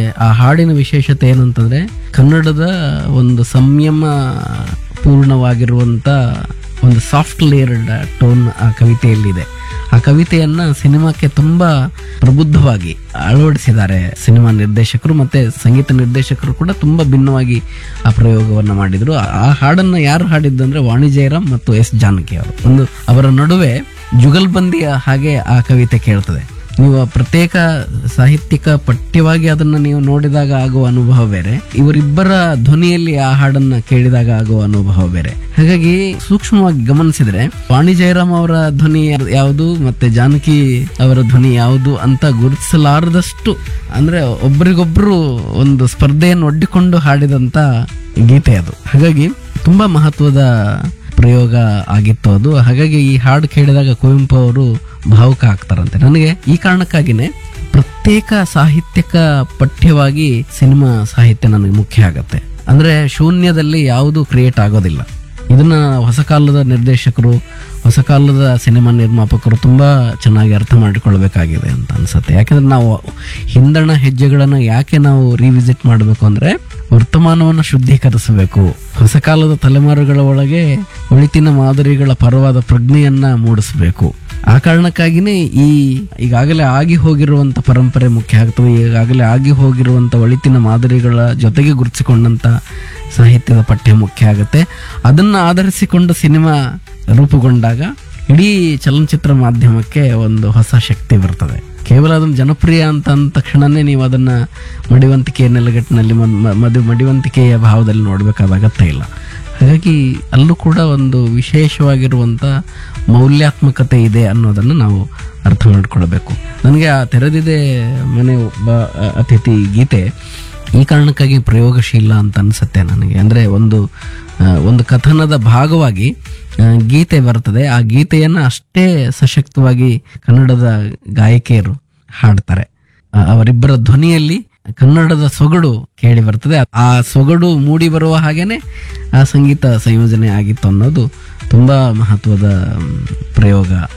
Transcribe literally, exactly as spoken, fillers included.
ಆ ಹಾಡಿನ ವಿಶೇಷತೆ ಏನಂತಂದ್ರೆ ಕನ್ನಡದ ಒಂದು ಸಂಯಮ ಪೂರ್ಣವಾಗಿರುವಂತ ಒಂದು ಸಾಫ್ಟ್ ಲೇಯರ್ಡ್ ಟೋನ್ ಆ ಕವಿತೆಯಲ್ಲಿದೆ. ಆ ಕವಿತೆಯನ್ನ ಸಿನಿಮಾಕ್ಕೆ ತುಂಬಾ ಪ್ರಬುದ್ಧವಾಗಿ ಅಳವಡಿಸಿದ್ದಾರೆ ಸಿನಿಮಾ ನಿರ್ದೇಶಕರು, ಮತ್ತೆ ಸಂಗೀತ ನಿರ್ದೇಶಕರು ಕೂಡ ತುಂಬಾ ಭಿನ್ನವಾಗಿ ಆ ಪ್ರಯೋಗವನ್ನ ಮಾಡಿದ್ರು. ಆ ಹಾಡನ್ನ ಯಾರು ಹಾಡಿದ್ದಂದ್ರೆ ವಾಣಿ ಜಯರಾಮ್ ಮತ್ತು ಎಸ್ ಜಾನಕಿ ಅವರು. ಒಂದು ಅವರ ನಡುವೆ ಜುಗಲ್ಬಂದಿಯ ಹಾಗೆ ಆ ಕವಿತೆ ಕೇಳ್ತದೆ. ನೀವು ಪ್ರತ್ಯೇಕ ಸಾಹಿತ್ಯಿಕ ಪಠ್ಯವಾಗಿ ಅದನ್ನ ನೀವು ನೋಡಿದಾಗ ಆಗುವ ಅನುಭವ ಬೇರೆ, ಇವರಿಬ್ಬರ ಧ್ವನಿಯಲ್ಲಿ ಆ ಹಾಡನ್ನ ಕೇಳಿದಾಗ ಆಗುವ ಅನುಭವ ಬೇರೆ. ಹಾಗಾಗಿ ಸೂಕ್ಷ್ಮವಾಗಿ ಗಮನಿಸಿದ್ರೆ ವಾಣಿ ಜಯರಾಮ್ ಅವರ ಧ್ವನಿ ಯಾವುದು ಮತ್ತೆ ಜಾನಕಿ ಅವರ ಧ್ವನಿ ಯಾವುದು ಅಂತ ಗುರುತಿಸಲಾರದಷ್ಟು, ಅಂದ್ರೆ ಒಬ್ರಿಗೊಬ್ರು ಒಂದು ಸ್ಪರ್ಧೆಯನ್ನು ಒಡ್ಡಿಕೊಂಡು ಹಾಡಿದಂತ ಗೀತೆ ಅದು. ಹಾಗಾಗಿ ತುಂಬಾ ಮಹತ್ವದ ಪ್ರಯೋಗ ಆಗಿತ್ತು ಅದು. ಹಾಗಾಗಿ ಈ ಹಾಡು ಕೇಳಿದಾಗ ಕುವೆಂಪು ಅವರು ಭಾವುಕ ಆಗ್ತಾರಂತೆ. ನನಗೆ ಈ ಕಾರಣಕ್ಕಾಗಿನೇ ಪ್ರತ್ಯೇಕ ಸಾಹಿತ್ಯಿಕ ಪಠ್ಯವಾಗಿ ಸಿನಿಮಾ ಸಾಹಿತ್ಯ ನನಗೆ ಮುಖ್ಯ ಆಗತ್ತೆ. ಅಂದ್ರೆ ಶೂನ್ಯದಲ್ಲಿ ಯಾವುದು ಕ್ರಿಯೇಟ್ ಆಗೋದಿಲ್ಲ. ಇದನ್ನ ಹೊಸ ಕಾಲದ ನಿರ್ದೇಶಕರು, ಹೊಸ ಕಾಲದ ಸಿನಿಮಾ ನಿರ್ಮಾಪಕರು ತುಂಬಾ ಚೆನ್ನಾಗಿ ಅರ್ಥ ಮಾಡಿಕೊಳ್ಬೇಕಾಗಿದೆ ಅಂತ ಅನ್ಸುತ್ತೆ. ಯಾಕಂದ್ರೆ ನಾವು ಹಿಂದಣ ಹೆಜ್ಜೆಗಳನ್ನ ಯಾಕೆ ನಾವು ರಿವಿಸಿಟ್ ಮಾಡಬೇಕು ಅಂದ್ರೆ ವರ್ತಮಾನವನ್ನು ಶುದ್ಧೀಕರಿಸಬೇಕು, ಹೊಸ ಕಾಲದ ತಲೆಮಾರುಗಳ ಒಳಗೆ ಒಳಿತಿನ ಮಾದರಿಗಳ ಪರವಾದ ಪ್ರಜ್ಞೆಯನ್ನ ಮೂಡಿಸಬೇಕು. ಆ ಕಾರಣಕ್ಕಾಗಿನೇ ಈ ಈಗಾಗಲೇ ಆಗಿ ಹೋಗಿರುವಂತ ಪರಂಪರೆ ಮುಖ್ಯ ಆಗ್ತದೆ. ಈಗಾಗಲೇ ಆಗಿ ಹೋಗಿರುವಂತ ಒಳಿತಿನ ಮಾದರಿಗಳ ಜೊತೆಗೆ ಗುರುತಿಸಿಕೊಂಡಂತ ಸಾಹಿತ್ಯದ ಪಠ್ಯ ಮುಖ್ಯ ಆಗುತ್ತೆ. ಅದನ್ನ ಆಧರಿಸಿಕೊಂಡು ಸಿನಿಮಾ ರೂಪುಗೊಂಡಾಗ ಇಡೀ ಚಲನಚಿತ್ರ ಮಾಧ್ಯಮಕ್ಕೆ ಒಂದು ಹೊಸ ಶಕ್ತಿ ಬರ್ತದೆ. ಕೇವಲ ಅದನ್ನು ಜನಪ್ರಿಯ ಅಂತ ಅಂದ ತಕ್ಷಣನೇ ನೀವು ಅದನ್ನ ಮಡಿವಂತಿಕೆಯ ನೆಲೆಗಟ್ಟಿನಲ್ಲಿ ಮದು ಮಡಿವಂತಿಕೆಯ ಭಾವದಲ್ಲಿ ನೋಡ್ಬೇಕಾದ ಅಗತ್ಯ ಇಲ್ಲ. ಹಾಗಾಗಿ ಅಲ್ಲೂ ಕೂಡ ಒಂದು ವಿಶೇಷವಾಗಿರುವಂತ ಮೌಲ್ಯಾತ್ಮಕತೆ ಇದೆ ಅನ್ನೋದನ್ನು ನಾವು ಅರ್ಥ ಮಾಡಿಕೊಳ್ಬೇಕು. ನನಗೆ ಆ ತೆರೆದಿದೆ ಮನೆ ಒಬ್ಬ ಅತಿಥಿ ಗೀತೆ ಈ ಕಾರಣಕ್ಕಾಗಿ ಪ್ರಯೋಗಶೀಲ ಅಂತ ಅನ್ಸುತ್ತೆ ನನಗೆ. ಅಂದ್ರೆ ಒಂದು ಒಂದು ಕಥನದ ಭಾಗವಾಗಿ ಗೀತೆ ಬರ್ತದೆ. ಆ ಗೀತೆಯನ್ನ ಅಷ್ಟೇ ಸಶಕ್ತವಾಗಿ ಕನ್ನಡದ ಗಾಯಕಿಯರು ಹಾಡ್ತಾರೆ. ಅವರಿಬ್ಬರ ಧ್ವನಿಯಲ್ಲಿ ಕನ್ನಡದ ಸೊಗಡು ಕೇಳಿ ಬರ್ತದೆ. ಆ ಸೊಗಡು ಮೂಡಿ ಬರುವ ಹಾಗೇನೆ ಆ ಸಂಗೀತ ಸಂಯೋಜನೆ ಆಗಿತ್ತು ಅನ್ನೋದು ತುಂಬಾ ಮಹತ್ವದ ಪ್ರಯೋಗ